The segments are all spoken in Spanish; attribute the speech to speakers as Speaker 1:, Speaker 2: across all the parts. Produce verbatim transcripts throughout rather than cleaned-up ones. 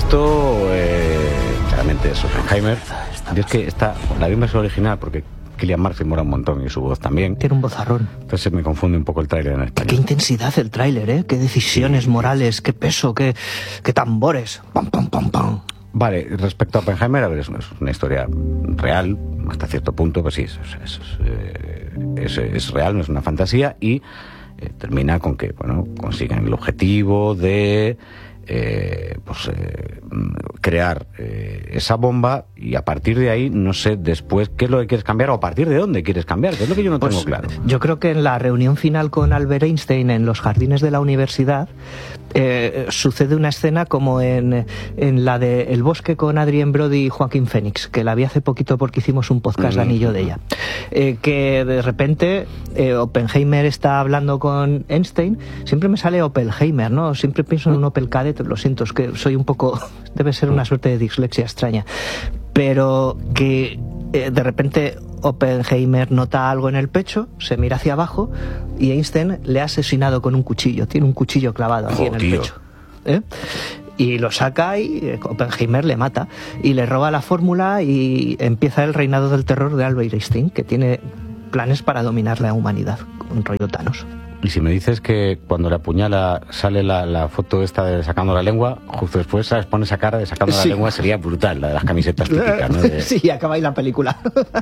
Speaker 1: esto eh, claramente es Oppenheimer. Y es que está, la vi en versión original porque Cillian Murphy mola un montón y su voz también.
Speaker 2: Tiene un vozarrón.
Speaker 1: Entonces me confunde un poco el tráiler en español.
Speaker 2: Qué intensidad el tráiler, ¿eh? Qué decisiones sí. morales, qué peso, qué, qué tambores. Pam, pam, pam, pam.
Speaker 1: Vale, respecto a Oppenheimer, a ver, es una historia real, hasta cierto punto, pues sí, es, es, es, es, es real, no es una fantasía, y eh, termina con que, bueno, consiguen el objetivo de eh, pues, eh, crear eh, esa bomba, y a partir de ahí, no sé después qué es lo que quieres cambiar o a partir de dónde quieres cambiar, que es lo que yo no tengo
Speaker 2: pues,
Speaker 1: claro.
Speaker 2: Yo creo que en la reunión final con Albert Einstein en los jardines de la universidad, Eh, sucede una escena como en, en la de El bosque con Adrien Brody y Joaquín Phoenix, que la vi hace poquito porque hicimos un podcast de anillo de ella, eh, que de repente eh, Oppenheimer está hablando con Einstein. Siempre me sale Oppenheimer, ¿no? Siempre pienso en un Opel Kadett, lo siento, es que soy un poco, debe ser una suerte de dislexia extraña, pero que eh, de repente Oppenheimer nota algo en el pecho, se mira hacia abajo y Einstein le ha asesinado con un cuchillo. Tiene un cuchillo clavado aquí oh, en el tío. pecho. ¿Eh? Y lo saca y Oppenheimer le mata y le roba la fórmula y empieza el reinado del terror de Albert Einstein, que tiene planes para dominar la humanidad, un rollo Thanos.
Speaker 1: Y si me dices que cuando le apuñala sale la, la foto esta de sacando la lengua, justo después, ¿sabes? Pone esa cara de sacando sí. la lengua, sería brutal, la de las camisetas típicas, ¿no? De...
Speaker 2: Sí, acaba ahí la película.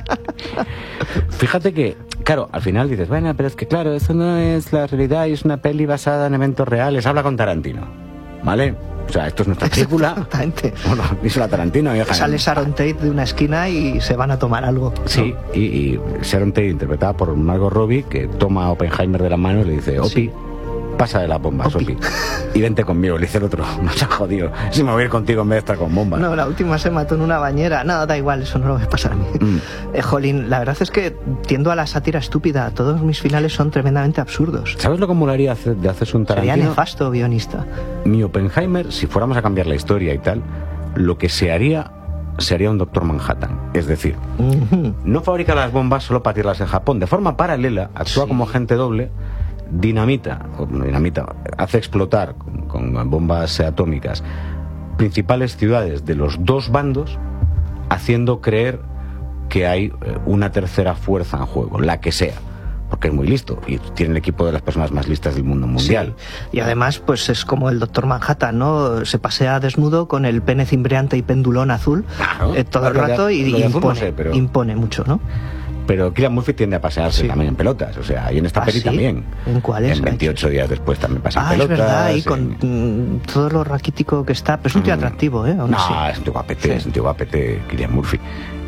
Speaker 1: Fíjate que, claro, al final dices, bueno, pero es que claro, eso no es la realidad y es una peli basada en eventos reales. Habla con Tarantino, ¿vale? O sea, esto es nuestra película.
Speaker 2: Exactamente.
Speaker 1: Bueno, hizo la Tarantino. Vieja.
Speaker 2: Sale Sharon Tate de una esquina y se van a tomar algo.
Speaker 1: Sí, ¿no? y, y Sharon Tate, interpretada por Margot Robbie, que toma a Oppenheimer de la mano y le dice, Opi, sí. pasa de las bombas, Opi. Opi. Y vente conmigo, le dice el otro. No se ha jodido. Si me voy a ir contigo en vez de estar con bombas.
Speaker 2: No, la última se mató en una bañera. No, da igual, eso no lo va a pasar a mí. Mm. Eh, jolín, la verdad es que tiendo a la sátira estúpida. Todos mis finales son tremendamente absurdos.
Speaker 1: ¿Sabes lo que molaría hacer, de hacerse un Tarantino?
Speaker 2: Sería nefasto guionista.
Speaker 1: Mi Oppenheimer, si fuéramos a cambiar la historia y tal, lo que se haría sería un Doctor Manhattan. Es decir, uh-huh. no fabrica las bombas solo para tirarlas en Japón. De forma paralela, actúa sí. como agente doble, dinamita, dinamita, hace explotar con, con bombas atómicas principales ciudades de los dos bandos, haciendo creer que hay una tercera fuerza en juego, la que sea, porque es muy listo y tiene el equipo de las personas más listas del mundo mundial.
Speaker 2: Sí. Y además, pues es como el Doctor Manhattan, ¿no? Se pasea desnudo con el pene cimbreante y pendulón azul claro, eh, todo el rato y, y impone, no sé, pero... impone mucho, ¿no?
Speaker 1: Pero Cillian Murphy tiende a pasearse sí. también en pelotas, o sea, y en esta
Speaker 2: ¿Ah,
Speaker 1: peli
Speaker 2: sí?
Speaker 1: también.
Speaker 2: ¿En cuál es?
Speaker 1: En veintiocho días después también pasa en
Speaker 2: ah,
Speaker 1: pelotas.
Speaker 2: Ah, es verdad, y
Speaker 1: en...
Speaker 2: con todo lo raquítico que está, pero es un tío atractivo, ¿eh?
Speaker 1: No,
Speaker 2: sí.
Speaker 1: es un tío guapete, sí. es un tío guapete, Cillian Murphy.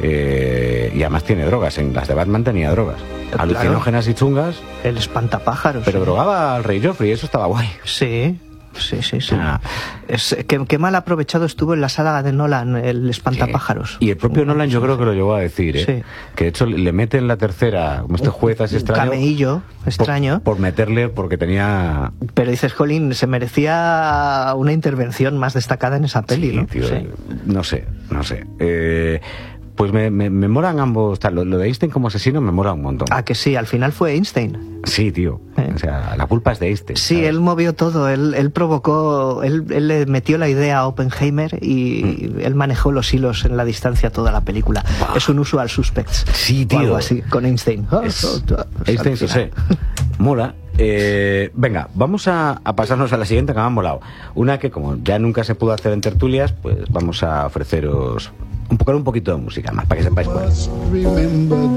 Speaker 1: Eh, y además tiene drogas, en las de Batman tenía drogas. Claro. Alucinógenas y chungas.
Speaker 2: El espantapájaros.
Speaker 1: Pero
Speaker 2: sí.
Speaker 1: drogaba al rey Joffrey, eso estaba guay.
Speaker 2: Sí. Sí, sí, sí. Ah. Es, que, que mal aprovechado estuvo en la saga de Nolan, el espantapájaros.
Speaker 1: Sí. Y el propio Nolan yo creo que lo llegó a decir, ¿eh?
Speaker 2: Sí.
Speaker 1: Que de hecho le mete en la tercera, como este juez así extraño.
Speaker 2: Cameillo, extraño.
Speaker 1: Por, por meterle, porque tenía...
Speaker 2: Pero dices, Colin, se merecía una intervención más destacada en esa peli,
Speaker 1: sí,
Speaker 2: ¿no?
Speaker 1: Tío,
Speaker 2: sí,
Speaker 1: no sé, no sé. Eh... Pues me, me, me molan ambos, tal, lo, lo de Einstein como asesino me mola un montón.
Speaker 2: Ah, que sí, al final fue Einstein.
Speaker 1: Sí, tío, eh. o sea, la culpa es de Einstein.
Speaker 2: Sí, ¿sabes? Él movió todo, él, él provocó, él, él le metió la idea a Oppenheimer y mm. él manejó los hilos en la distancia toda la película. Wow. Es un usual suspects.
Speaker 1: Sí, tío.
Speaker 2: O algo así, con Einstein.
Speaker 1: Es, oh, oh, oh, Einstein, sí, sé. Mola. Eh, venga, vamos a, a pasarnos a la siguiente que me ha molado. Una que como ya nunca se pudo hacer en tertulias, pues vamos a ofreceros un poco un poquito de música más para que sepáis cuál es.